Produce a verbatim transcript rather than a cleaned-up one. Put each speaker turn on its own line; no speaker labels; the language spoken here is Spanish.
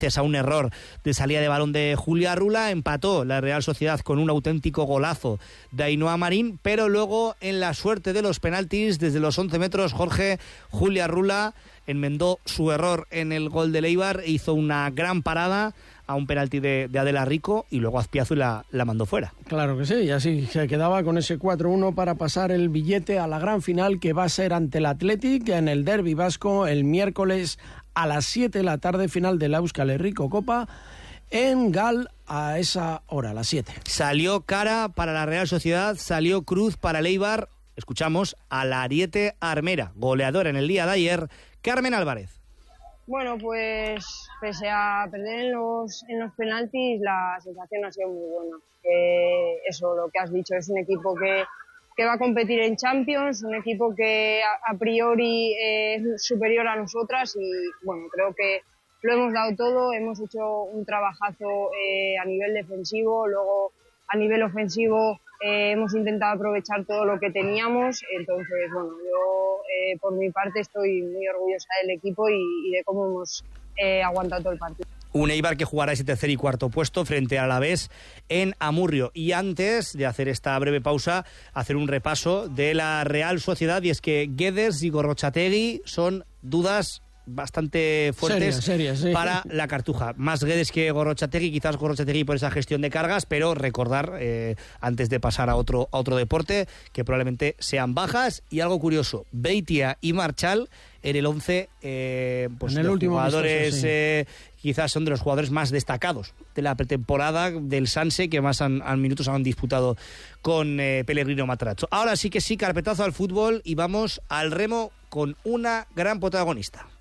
a un error de salida de balón de Julia Rula. Empató la Real Sociedad con un auténtico golazo de Ainhoa Marín, pero luego en la suerte de los penaltis desde los once metros, Jorge, Julia Rula enmendó su error en el gol de Eibar, hizo una gran parada a un penalti de, de Adela Rico y luego Azpiazu la, la mandó fuera.
Claro que sí, y así se quedaba con ese cuatro uno para pasar el billete a la gran final que va a ser ante el Athletic en el derbi vasco el miércoles a las siete de la tarde, final de la Euskal Herriko Copa en Gal a esa hora, a las siete.
Salió cara para la Real Sociedad, salió cruz para el Eibar. Escuchamos a la Ariete Armera, goleadora en el día de ayer, Carmen Álvarez.
Bueno, pues pese a perder en los, en los penaltis, la sensación ha sido muy buena. Eh, eso, lo que has dicho, es un equipo que, que va a competir en Champions, un equipo que a, a priori eh, es superior a nosotras y, bueno, creo que lo hemos dado todo, hemos hecho un trabajazo eh, a nivel defensivo, luego a nivel ofensivo eh, hemos intentado aprovechar todo lo que teníamos, entonces, bueno, yo eh, por mi parte estoy muy orgullosa del equipo y, y de cómo hemos eh, aguantado todo el partido.
Un Eibar que jugará ese tercer y cuarto puesto frente al Alavés en Amurrio. Y antes de hacer esta breve pausa, hacer un repaso de la Real Sociedad, y es que Guedes y Gorrotxategi son dudas bastante fuertes
seria, seria, sí.
para la Cartuja. Más Guedes que Gorrotxategi, quizás Gorrotxategi por esa gestión de cargas, pero recordar, eh, antes de pasar a otro, a otro deporte, que probablemente sean bajas. Y algo curioso, Beitia y Marchal en el once, eh, pues
en el
los
último
jugadores
vistoso, sí.
eh, quizás son de los jugadores más destacados de la pretemporada del Sanse, que más han, han minutos han disputado con eh, Pellegrino Matarazzo. Ahora sí que sí, carpetazo al fútbol y vamos al remo con una gran protagonista.